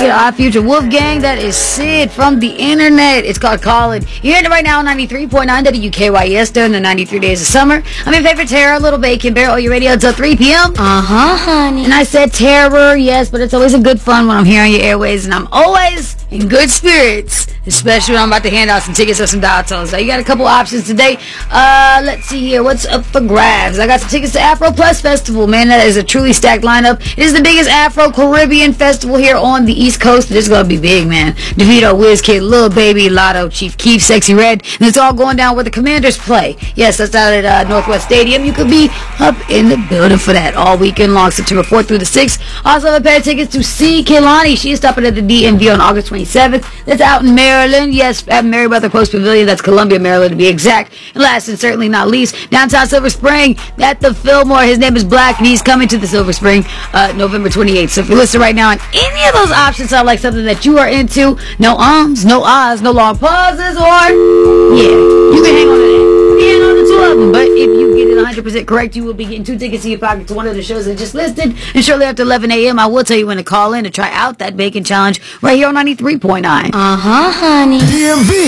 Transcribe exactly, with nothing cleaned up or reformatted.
get our future Wolfgang. That is Sid from the internet. It's called Callin'. You're hearing it right now on ninety-three point nine W K Y S during the ninety-three days of summer. I'm your favorite terror, Little Bacon Bear. Oh, you radio until three p.m.? Uh-huh, honey. And I said terror, yes, but it's always a good fun when I'm here on your airways, and I'm always in good spirits, especially when I'm about to hand out some tickets or some dial tones. So you got a couple options today. Uh, let's see here. What's up for grabs? I got some tickets to Afro Plus Festival, man. That is a truly stacked lineup. It is the biggest Afro-Caribbean festival here on the East Coast. It is going to be big, man. DeVito, WizKid, Lil Baby, Lotto, Chief Keef, Sexy Red, and it's all going down where the Commanders play. Yes, that's out at uh, Northwest Stadium. You could be up in the building for that all weekend long, September fourth through the sixth. Also have a pair of tickets to see Kehlani. She is stopping at the D M V on August twenty-seventh. That's out in Maryland. Yes, at Merriweather Post Pavilion. That's Columbia, Maryland, to be exact. And last and certainly not least, downtown Silver Spring at the Fillmore. His name is Black, and he's coming to the Silver Spring uh, November twenty-eighth. So if you listen right now, and any of those options sound like something that you are into, no ums, no ahs, no long pauses, or yeah, you can hang on to that. Hang on to two of them. But if you get it one hundred percent correct, you will be getting two tickets in your pocket to one of the shows I just listed. And shortly after eleven a.m., I will tell you when to call in to try out that Bacon Challenge right here on ninety-three point nine. Uh-huh, honey. D M V.